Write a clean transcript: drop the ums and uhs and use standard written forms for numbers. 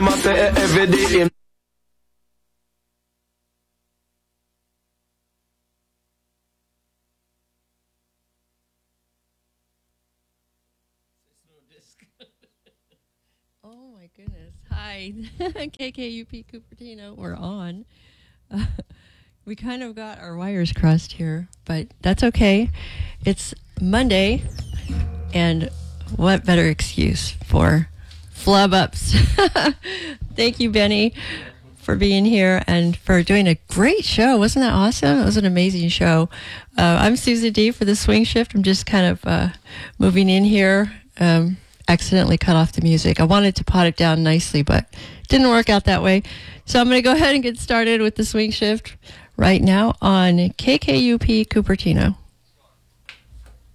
every day. Oh my goodness. Hi, KKUP Cupertino. We're on. We kind of got our wires crossed here, but that's okay. It's Monday, and what better excuse for flub ups? Thank you, Benny, for being here and for doing a great show. Wasn't that awesome? It was an amazing show. I'm Susan D for the Swing Shift. I'm just kind of moving in here. Accidentally cut off the music. I wanted to pot it down nicely, but it didn't work out that way. So I'm going to go ahead and get started with the Swing Shift right now on KKUP Cupertino.